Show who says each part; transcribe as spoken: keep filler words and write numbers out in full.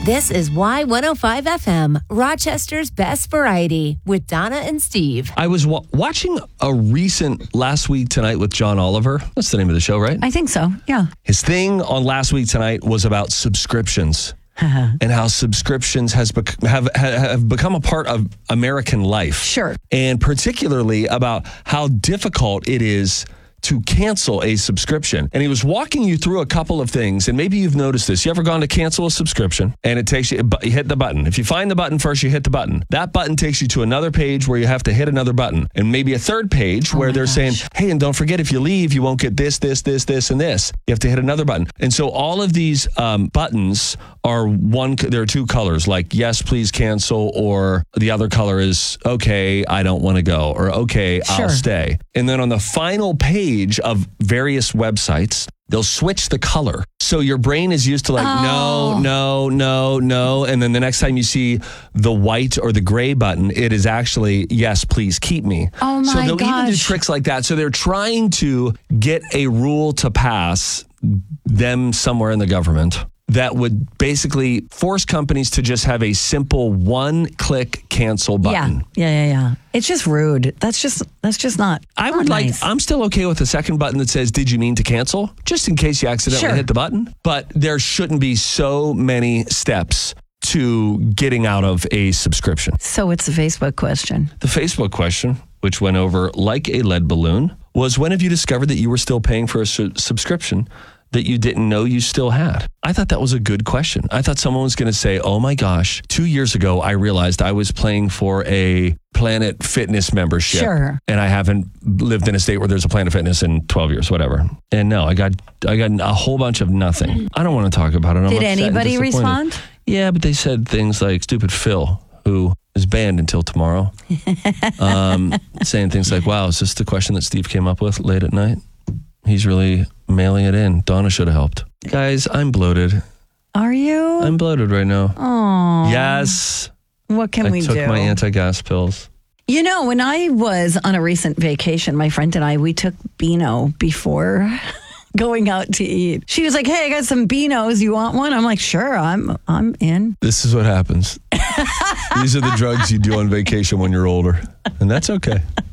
Speaker 1: This is Y one oh five F M, Rochester's best variety, with Donna and Steve.
Speaker 2: I was wa- watching a recent Last Week Tonight with John Oliver. That's the name of the show, right?
Speaker 3: I think so, yeah.
Speaker 2: His thing on Last Week Tonight was about subscriptions and how subscriptions has bec- have, have become a part of American life.
Speaker 3: Sure.
Speaker 2: And particularly about how difficult it is to cancel a subscription. And he was walking you through a couple of things, and maybe you've noticed this. You ever gone to cancel a subscription, and it takes you, you hit the button. If you find the button first, you hit the button. That button takes you to another page where you have to hit another button, and maybe a third page
Speaker 3: oh
Speaker 2: where they're
Speaker 3: gosh.
Speaker 2: saying, hey, and don't forget, if you leave, you won't get this, this, this, this, and this. You have to hit another button. And so all of these um, buttons are one, there are two colors, like yes, please cancel, or the other color is, okay, I don't want to go, or okay,
Speaker 3: Sure.
Speaker 2: I'll stay. And then on the final page of various websites, they'll switch the color. So your brain is used to like,
Speaker 3: Oh.
Speaker 2: no, no, no, no. And then the next time you see the white or the gray button, it is actually, yes, please keep me.
Speaker 3: Oh
Speaker 2: so
Speaker 3: my
Speaker 2: they'll even do
Speaker 3: gosh.
Speaker 2: tricks like that. So they're trying to get a rule to pass, them somewhere in the government, that would basically force companies to just have a simple one-click cancel button.
Speaker 3: Yeah, yeah, yeah, yeah. It's just rude. That's just that's just not.
Speaker 2: I
Speaker 3: not
Speaker 2: would like,
Speaker 3: nice.
Speaker 2: I'm still okay with the second button that says, did you mean to cancel? Just in case you accidentally
Speaker 3: Sure.
Speaker 2: hit the button. But there shouldn't be so many steps to getting out of a subscription.
Speaker 3: So it's a Facebook question.
Speaker 2: The Facebook question, which went over like a lead balloon, was when have you discovered that you were still paying for a su- subscription that you didn't know you still had? I thought that was a good question. I thought someone was going to say, oh my gosh, two years ago, I realized I was paying for a Planet Fitness membership.
Speaker 3: Sure.
Speaker 2: And I haven't lived in a state where there's a Planet Fitness in twelve years, whatever. And no, I got I got a whole bunch of nothing. I don't want to talk about it. I'm
Speaker 3: Did
Speaker 2: upset and
Speaker 3: anybody
Speaker 2: disappointed.
Speaker 3: respond?
Speaker 2: Yeah, but they said things like stupid Phil, who is banned until tomorrow, um, saying things like, wow, is this the question that Steve came up with late at night? He's really mailing it in. Donna should have helped. Guys, I'm bloated.
Speaker 3: Are you?
Speaker 2: I'm bloated right now.
Speaker 3: Oh.
Speaker 2: Yes.
Speaker 3: What can
Speaker 2: I
Speaker 3: we
Speaker 2: took
Speaker 3: do?
Speaker 2: my anti-gas pills.
Speaker 3: You know, when I was on a recent vacation, my friend and I, we took Beano before going out to eat. She was like, hey, I got some Beanos. You want one? I'm like, sure, I'm I'm in.
Speaker 2: This is what happens. These are the drugs you do on vacation when you're older. And that's okay.